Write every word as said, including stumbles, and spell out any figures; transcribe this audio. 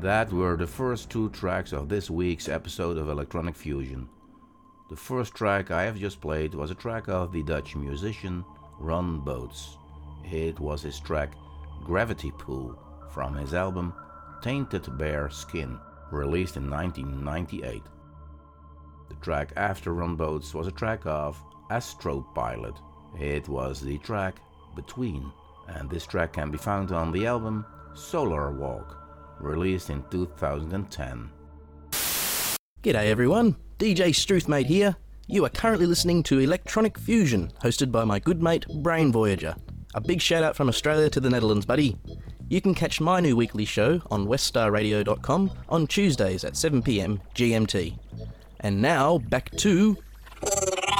That were the first two tracks of this week's episode of Electronic Fusion. The first track I have just played was a track of the Dutch musician Ron Boats. It was his track Gravity Pool from his album Tainted Bare Skin, released in nineteen ninety-eight. The track after Ron Boats was a track of Astro Pilot. It was the track Between, and this track can be found on the album Solar Walk, released in two thousand ten. G'day everyone, D J Struthmate here. You are currently listening to Electronic Fusion, hosted by my good mate Brain Voyager. A big shout out from Australia to the Netherlands, buddy. You can catch my new weekly show on weststar radio dot com on Tuesdays at seven p m G M T. And now, back to